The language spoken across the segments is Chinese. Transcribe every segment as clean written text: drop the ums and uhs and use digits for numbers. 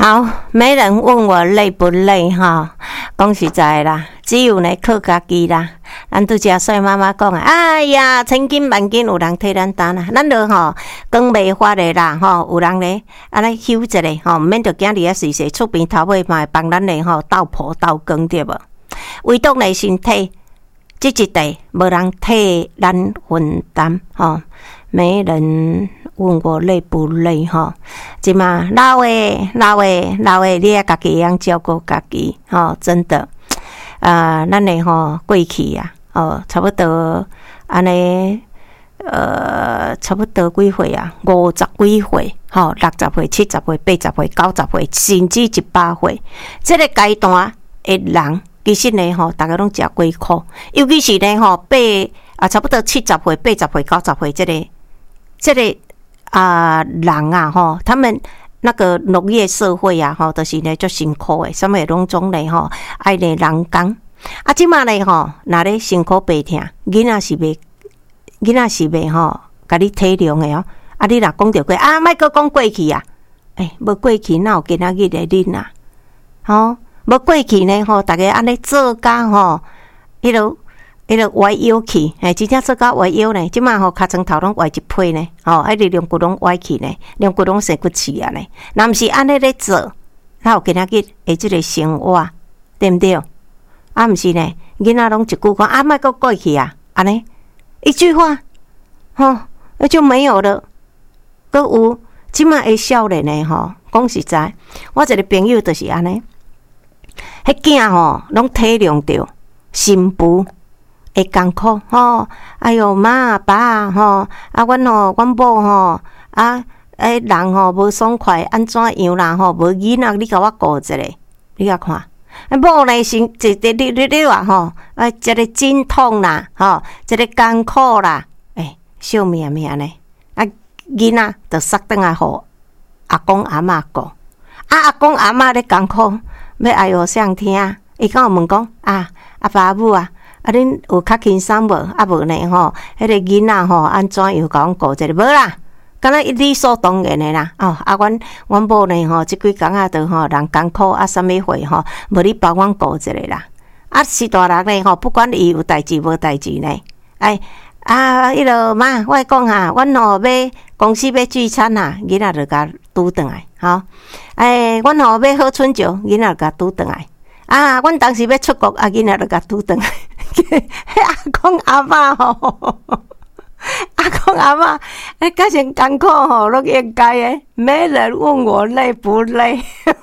好，没人问我累不累哈。讲实在啦，只有呢靠家己啦。咱拄只帅妈妈讲哎呀，千斤万斤有人替咱担啦。咱就讲袂发的啦，有人咧安尼休一下毋免着今日啊随时出边头尾嘛会帮咱咧斗破斗光对无？唯独呢身体这一代无人替咱分担没人问我累不累即嘛老诶，你也家己会晓照顾家己真的咱诶过去啊差不多安尼差不多几岁啊50几岁60岁70岁80岁90岁甚至100岁这个阶段的人其实呢大家拢食过苦，尤其是呢差不多70岁80岁90岁这个人啊他们那个农业社会啊就是呢足辛苦的，什么拢总呢爱呢人工即马呢若咧辛苦白疼，囡仔是袂甲你体谅的你若讲着过莫阁讲过去啊，无过去哪有今仔日的恁啊无过去呢大家安尼做甲迄个歪腰去，真正做甲歪腰呢。即马尻川头拢歪一批呢，你两骨拢歪去呢，两骨拢生骨刺啊呢。若毋是安尼咧做，哪有今仔日的即个生活，对毋对？毋是呢，囡仔拢一句讲莫阁过去啊，安尼一句话，那就没有了。阁有即马的少年呢，讲实在，我一个朋友就是安尼，迄囝拢体谅着新妇会艰苦哎哟妈爸阮阮某人无爽快，安怎样啦无囡仔你甲我顾一下，你甲看，某呢是你话一个阵痛啦一个艰苦啦，惜命命呢囡仔就塞转来互阿公阿嬷顾，阿公阿嬷咧艰苦，要哎哟谁听？伊敢有问讲阿爸阿母啊，恁有较轻松无？无呢迄个囡仔安怎样甲阮顾一下？无啦，敢若理所当然的啦。阮某呢即几工仔都人艰苦啥物货无你帮阮顾一下啦。是大人呢不管伊有代志无代志呢，迄落妈，我讲阮要公司要聚餐囡仔就甲拄转来阮要好春酒，囡仔就甲拄转来。阮当时要出国囡仔就甲拄转来。阿公阿嬷阿公阿嬷较真艰苦拢应该的，没人问我累不累。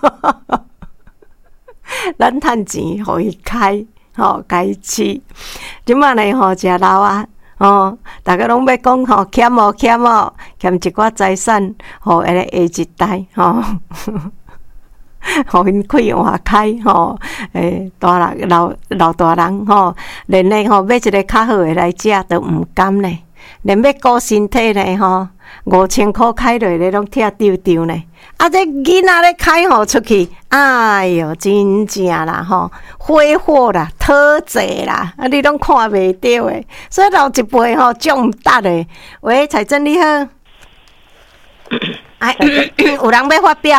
咱趁钱互伊开开市，即马呢食老啊大家拢要讲欠欠一寡财产互下一代互因开换开大人老大人连呢买一个较好的来食都毋甘呢，连要顾身体呢5000块开落咧拢拆丢丢呢。这囡仔咧开出去，哎哟，真正啦挥霍啦，讨债啦，你拢看袂到的。所以老一辈种毋值的。喂，彩珍你好。有人要发表。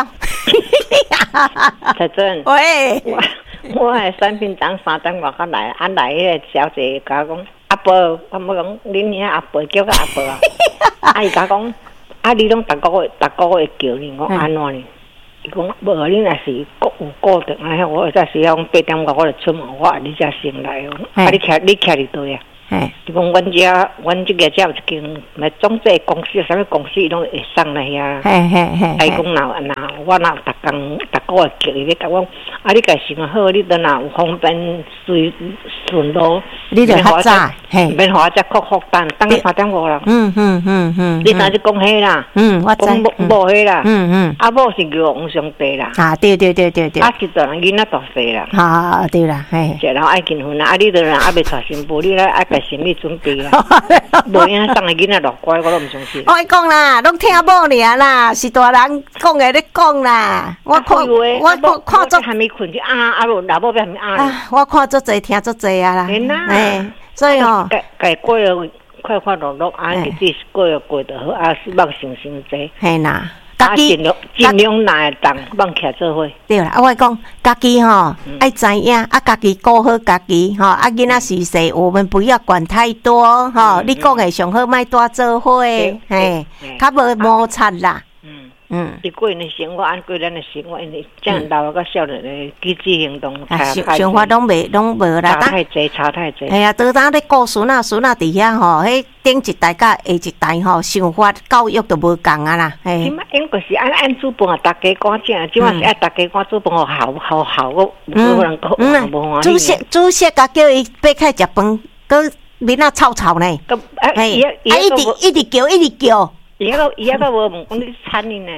彩珍， 喂， 我的产品当3点外较来，来迄个小姐甲我讲阿伯，我讲恁遐阿伯叫个阿伯啊，伊甲我讲你拢逐个月叫你，我安怎呢？伊讲无，恁若是有固定我再是讲8点外我就出门，你才先来哦。你徛伫倒呀？伊讲阮即个有一间总这公司，啥物公司伊拢会送来遐。伊讲我若逐个月叫伊咧甲我，你家想好，你等若有方便顺路， 你就较早， 免互我再负担，等3点5啦。你哪是讲迄啦？ 我知。 讲某迄啦。某是叫王上帝啦。 对。 是大人囡仔大细啦。 对啦， 然后爱结婚啦，你都未娶新妇，你咧爱家心理准备啦。无影送个囡仔偌乖，我都毋相信。 我讲啦，拢听某尔啦，是大人讲的咧讲啦。我看做还没困就老母要还没我看做侪听做侪啊啦。所以该过了快乐乐，日子过了过得好，目成济。 嘿啦。 家己尽量哪会当放起来做伙。 对啦，我讲家己吼爱知影，啊家己顾好家己吼，啊囡仔是谁，我们不要管太多吼。你讲的上好，莫多做伙，嘿，较无摩擦啦。一个人的生活，按个人的生活，因为这样老个少年的机智行动，想法拢无啦，差太济。哎呀，当当咧顾孙仔伫遐吼，迄顶一代甲下一代吼，想法教育都无共啊啦。 即摆应该是按煮饭，大家赶正，即摆是爱大家赶煮饭，好，我无人讲，无欢喜。 主席甲叫伊爬开食饭，佮面仔吵呢。一直叫。 伊遐个无问讲你餐饮呢？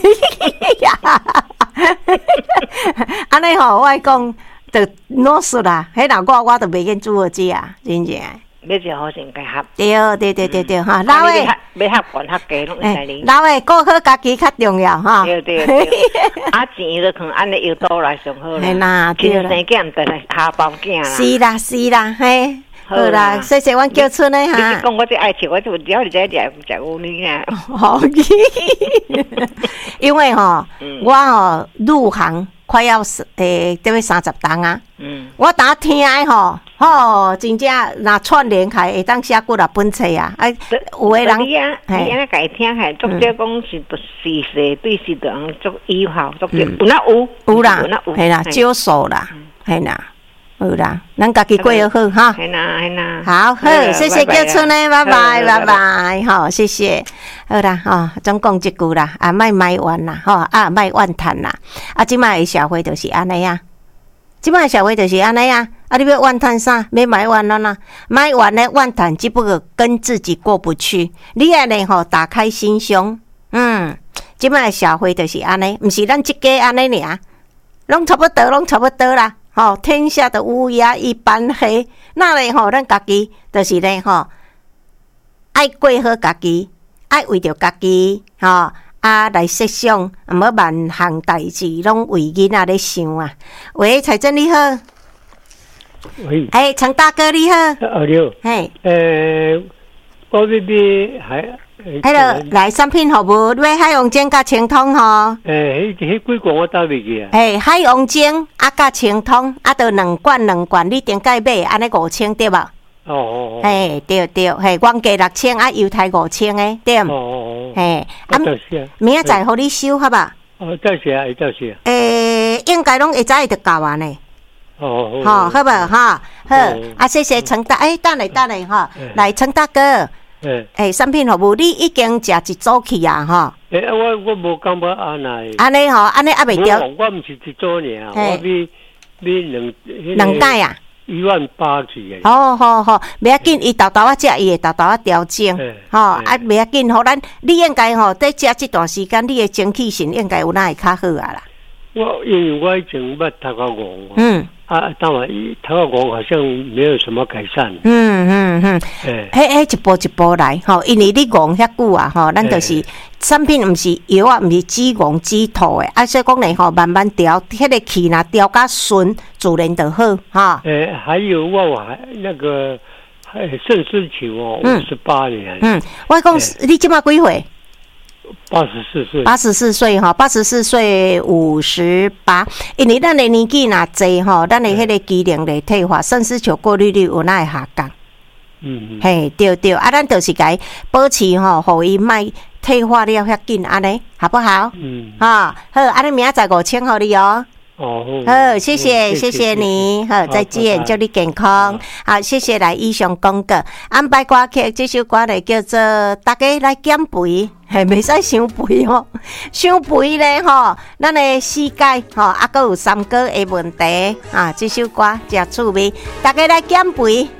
安尼吼，我讲就老实啦。迄若我就袂瘾煮好食啊，真正。 要食好先该合。 对哈，老诶， 要合管合家拢会使哩。 老诶，顾好家己较重要哈。 对。啊钱就可安尼又倒来上好啦。 嘿啦，对啦。 生囝得来下包囝啦。是啦，嘿。好啦，谢谢阮叫春的哈。 你讲我这爱情，我就了解食有你啊。 好，因为吼，我吼入行快要这位30档啊。我当听的吼，真正若串联开会当写几啊本册啊。有的人， 你安尼家己听下，作者讲是不是对是的人做友好，作者有啦，系啦，少数啦，系啦。好啦，咱家己过得好哈。 系啦。 好，谢谢叫春嘞，拜拜，好，谢谢。好啦，总讲一句啦，莫埋怨啦，莫怨叹啦。即摆的社会就是安尼啊，你要怨叹啥？要埋怨啦，埋怨咧怨叹，只不过跟自己过不去。你安尼打开心胸，即摆的社会就是安尼，毋是咱即家安尼尔，拢差不多啦。天下的乌鸦一般黑，那咧咱家己就是咧爱过好家己，爱为着家己来设想，毋好万项代志拢为囡仔咧想啊。喂，财政你好，喂，陈大哥你好， 你好，我这边来产品服务，你要海洋精甲清通吼？ 迄几罐我搭袂去啊？ 海洋精甲清通，就2罐，你顶解买安尼5000对无？对，原价6000，邮台5000诶，对。明仔载互你收好吧？ 到时啊， 应该拢会早就到啊呢。好无好，谢谢陈大，等下来陈大哥。产品服务你已经食一组去啊？ 我无感觉安尼。 安尼安尼未调。 我毋是一组尔，我买 2袋啊。 18000去嘅。好，袂要紧，伊豆豆食，伊会豆豆调整。袂要紧，互咱你应该在食这段时间，你的精气神应该有会较好啊啦。 因为我以前捌头壳黄。当然，头壳黄好像没有什么改善。一步一步来因为你黄遐久啊咱就是产品，毋是药啊，毋是止黄止吐的，所以讲咧慢慢调，迄个气若调较顺，自然就好还有我那个肾丝球58年。 我讲你即马几岁 ？84岁 ，84岁58，因为咱的年纪若济咱的迄个机能咧退化，肾丝球过滤率有会下降。对，咱就是甲伊保持互伊莫退化了遐紧，安尼好不好？好，安尼明仔载5000互你哦。好，谢谢你，好，再见，祝你健康。好，谢谢来以上讲过安排歌曲，这首歌咧叫做大家来减肥，袂使伤肥伤肥咧咱的膝盖还佫有3个的问题这首歌真趣味，大家来减肥。